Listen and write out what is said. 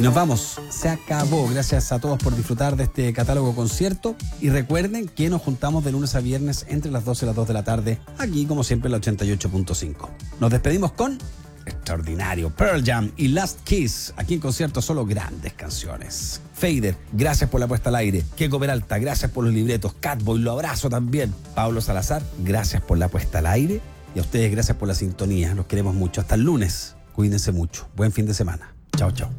Nos vamos, se acabó. Gracias a todos por disfrutar de este catálogo concierto. Y recuerden que nos juntamos de lunes a viernes entre las 12 y las 2 de la tarde, aquí como siempre en la 88.5. Nos despedimos con extraordinario Pearl Jam y Last Kiss. Aquí en concierto solo grandes canciones. Fader, gracias por la puesta al aire. Keiko Peralta, gracias por los libretos. Catboy, lo abrazo también. Pablo Salazar, gracias por la puesta al aire. Y a ustedes gracias por la sintonía. Los queremos mucho. Hasta el lunes. Cuídense mucho. Buen fin de semana. Chao, chao.